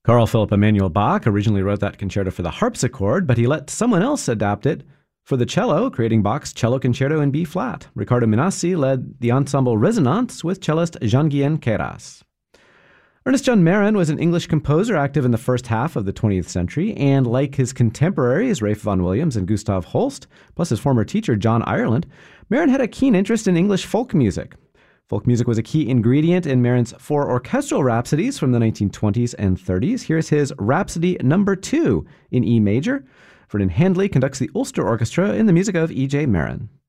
Carl Philipp Emanuel Bach originally wrote that concerto for the harpsichord, but he let someone else adapt it for the cello, creating Bach's Cello Concerto in B-flat. Riccardo Minassi led the ensemble Resonance with cellist Jean-Guyen Queyras. Ernest John Marin was an English composer active in the first half of the 20th century, and like his contemporaries Ralph Vaughan Williams and Gustav Holst, plus his former teacher John Ireland, Marin had a keen interest in English folk music. Folk music was a key ingredient in Marin's 4 orchestral rhapsodies from the 1920s and 30s. Here's his Rhapsody No. 2 in E major. Vernon Handley conducts the Ulster Orchestra in the music of E.J. Marin.